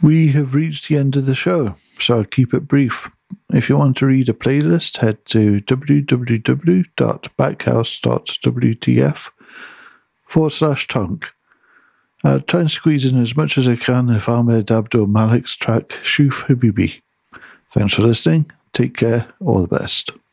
We have reached the end of the show, so I'll keep it brief. If you want to read a playlist, head to www.backhouse.wtf/tonk. I'll try and squeeze in as much as I can of Ahmed Abdul Malik's track Shoof Habibi. Thanks for listening. Take care. All the best.